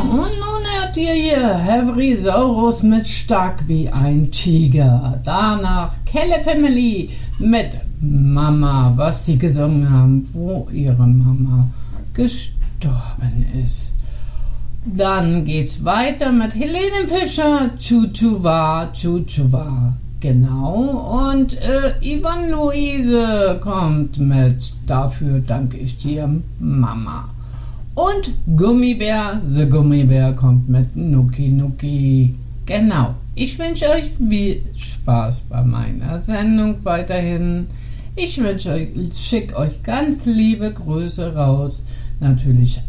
und nun hört ihr hier Hervrisaurus mit Stark wie ein Tiger. Danach Kelle Family mit Mama, was die gesungen haben, wo ihre Mama gestorben ist. Dann geht's weiter mit Helene Fischer, Chuchuwa, Chuchuwa. Genau, und Yvonne Luise kommt mit Dafür danke ich dir, Mama. Und Gummibär, The Gummibär kommt mit Nuki Nuki. Genau, ich wünsche euch viel Spaß bei meiner Sendung weiterhin. Ich schicke euch ganz liebe Grüße raus. Natürlich